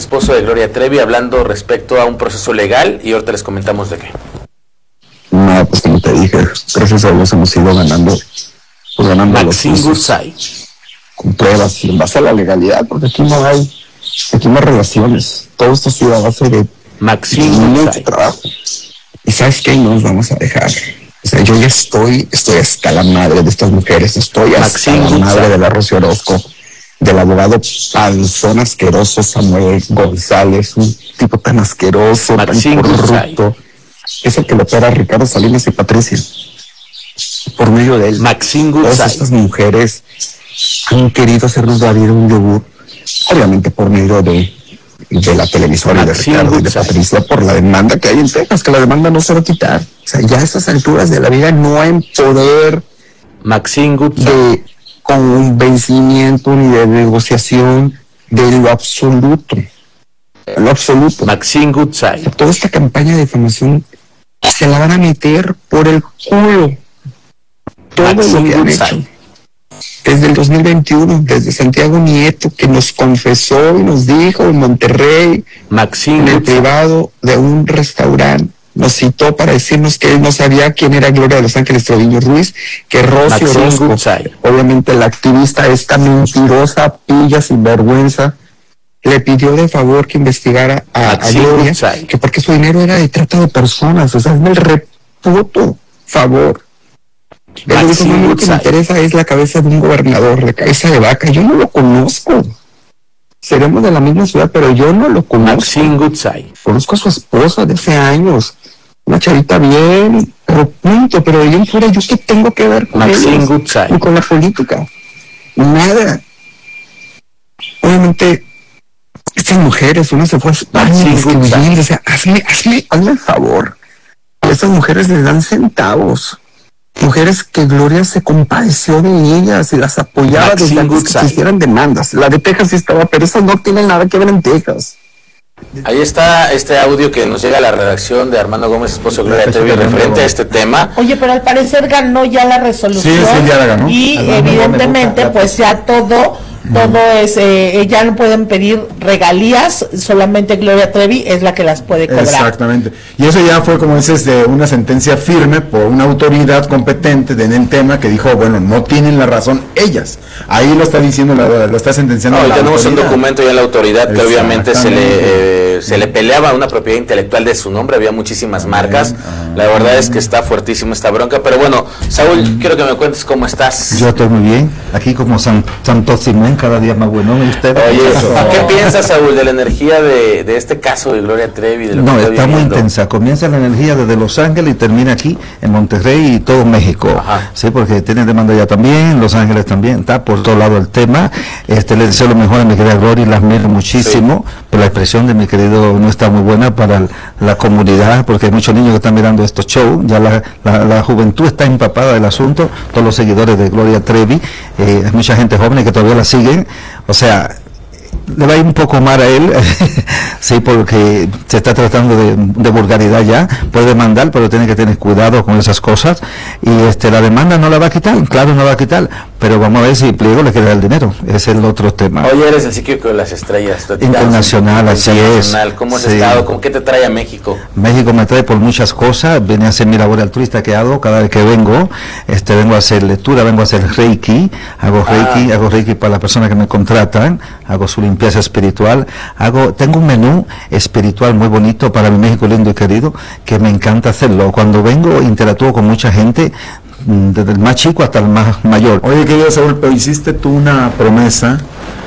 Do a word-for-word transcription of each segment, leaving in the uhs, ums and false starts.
esposo de Gloria Trevi, hablando respecto a un proceso legal y ahorita les comentamos de qué. No, pues como te dije, gracias a Dios hemos ido ganando, pues ganando Maxine Goodside. Con pruebas y en base a la legalidad, porque aquí no hay, aquí no hay relaciones. Todo esto ha sido a base de Maxine mucho Goodside. trabajo. Y ¿sabes qué? No nos vamos a dejar. O sea, yo ya estoy, estoy hasta la madre de estas mujeres, estoy hasta Maxine la Goodside. madre de la Rocío Orozco, del abogado panzón asqueroso Samuel González, un tipo tan asqueroso, Maxine tan Goodside. corrupto. Es el que lo opera a Ricardo Salinas y Patricia. Por medio de él, Maxine todas Goodside. estas mujeres han querido hacernos la vida un yogur, obviamente por medio de, de la televisora y de Maxine Ricardo y de Goodside. Patricia, por la demanda que hay en Texas, que la demanda no se va a quitar. O sea, ya a estas alturas de la vida no hay poder Maxine Goodside. de convencimiento ni de negociación de lo absoluto. En lo absoluto. Maxine Goodside. Toda esta campaña de difamación se la van a meter por el culo. Todo Maxine lo que han Goodside. hecho. Desde el dos mil veintiuno, desde Santiago Nieto, que nos confesó y nos dijo en Monterrey, Maxine en el Goodside. privado de un restaurante, nos citó para decirnos que él no sabía quién era Gloria de Los Ángeles Treviño Ruiz, que Rocío Maxine Orozco, Goodside. obviamente la activista, esta mentirosa, pilla, sinvergüenza, le pidió de favor que investigara a, a Maxine Gloria, Goodside. que porque su dinero era de trata de personas. O sea, hazme el reputo favor. Él dijo, Maxine no, lo que me Goodside. interesa es la cabeza de un gobernador, la cabeza de vaca. Yo no lo conozco. Seremos de la misma ciudad, pero yo no lo conozco. Maxine Goodside. Conozco a su esposa de hace años. Una chavita bien, pero punto. Pero de ahí en fuera, ¿yo qué tengo que ver con Maxine ellos? Goodside. Ni con la política. Nada. Obviamente, estas mujeres, una se fue a España Maxine escribiendo, Goodside. o sea, hazme, hazme, hazme el favor. A estas mujeres les dan centavos. Mujeres que Gloria se compadeció de ellas y las apoyaba Maxine desde antes que Goodside. se hicieran demandas. La de Texas sí estaba, pero esas no tienen nada que ver en Texas. Ahí está este audio que nos llega a la redacción de Armando Gómez, esposo de Gloria Trevi, referente a este tema. Oye, pero al parecer ganó ya la resolución. Sí, sí, ya la ganó. Y Armando evidentemente, Gómez, pues ya todo, todo es, eh, ya no pueden pedir regalías, solamente Gloria Trevi es la que las puede cobrar. Exactamente. Y eso ya fue, como dices, de una sentencia firme por una autoridad competente de- en el tema que dijo, bueno, no tienen la razón ellas. Ahí lo está diciendo, la- lo está sentenciando. No, la tenemos un autoridad. documento ya en la autoridad que obviamente se le Exactamente. eh, se le peleaba una propiedad intelectual de su nombre, había muchísimas marcas. ah. La verdad es que está fuertísimo esta bronca, pero bueno, Saúl, quiero que me cuentes cómo estás. Yo estoy muy bien, aquí como San, Santo Simón, cada día más bueno, ¿y usted? Oye, ¿qué piensas, Saúl, de la energía de, de este caso de Gloria Trevi? De lo No, que está muy viviendo? intensa, comienza la energía desde Los Ángeles y termina aquí en Monterrey y todo México. Ajá. Sí, porque tiene demanda ya también, Los Ángeles también, está por todo lado el tema. Este, le deseo lo mejor a mi querida Gloria y la admiro muchísimo, pero la expresión de mi querido no está muy buena para el- la comunidad, porque hay muchos niños que están mirando estos shows, ya la, la, la juventud está empapada del asunto, todos los seguidores de Gloria Trevi, eh, hay mucha gente joven que todavía la siguen, o sea, le va a ir un poco mal a él, sí, porque se está tratando de, de vulgaridad ya, puede demandar, pero tiene que tener cuidado con esas cosas, y este la demanda no la va a quitar, claro, no la va a quitar, pero vamos a ver si Pliego le queda el dinero, ese es el otro tema. Oye, eres el psíquico de las estrellas. platícanos. Internacional, así es. Internacional, ¿cómo has Sí. estado? ¿Cómo qué te trae a México? México me trae por muchas cosas, viene a hacer mi labor altruista que hago cada vez que vengo, este vengo a hacer lectura, vengo a hacer Reiki, hago Reiki, Ah. hago Reiki para las personas que me contratan, hago su limpieza espiritual, hago, tengo un menú espiritual muy bonito para mi México lindo y querido, que me encanta hacerlo. Cuando vengo interactúo con mucha gente, mm, desde el más chico hasta el más mayor. Oye, querido Saúl, pero hiciste tú una promesa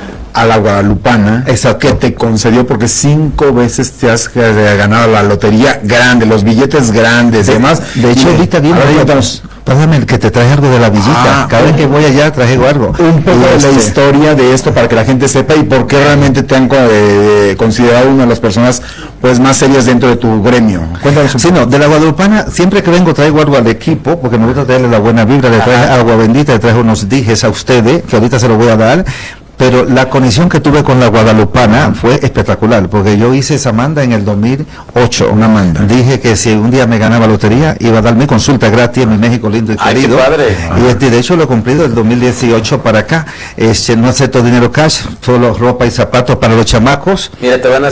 a la guadalupana. Exacto. Que te concedió porque cinco veces te has eh, ganado la lotería grande, los billetes grandes y demás. De hecho, Y- ahorita viene, a ver, ahí, cuéntanos pásame que te traje algo de la villita, Ah, cada vez que voy allá traje algo. un poco Y de la este- historia de esto para que la gente sepa y por qué realmente te han co- eh, considerado una de las personas pues más serias dentro de tu gremio. Cuéntanos un Sí, no, de la guadalupana, siempre que vengo traigo algo al equipo, porque me gusta traerle la buena vibra, le traje agua bendita, le traje unos dijes a ustedes, que ahorita se los voy a dar, pero la conexión que tuve con la guadalupana fue espectacular, porque yo hice esa manda en el dos mil ocho. Una manda. Dije que si un día me ganaba lotería, iba a dar mi consulta gratis en mi México lindo y Ay, qué querido. padre. Y este, de hecho lo he cumplido el dos mil dieciocho para acá. Este, no acepto dinero cash, solo ropa y zapatos para los chamacos. Mira, te van a